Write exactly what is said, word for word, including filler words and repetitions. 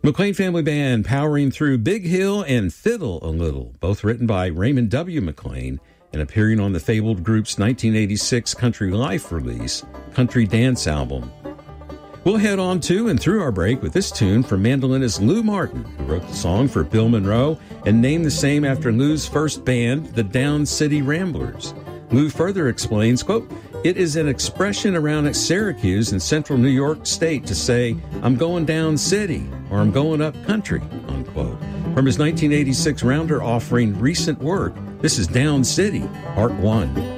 McLean Family Band, Powering Through Big Hill and Fiddle a Little, both written by Raymond W. McLean and appearing on the fabled group's nineteen eighty-six Country Life release, Country Dance Album. We'll head on to and through our break with this tune from mandolinist Lou Martin, who wrote the song for Bill Monroe and named the same after Lou's first band, the Down City Ramblers. Lou further explains, quote, "It is an expression around at Syracuse in central New York State to say, I'm going down city or I'm going up country," unquote. From his nineteen eighty-six Rounder offering Recent Work, this is Down City, Part one.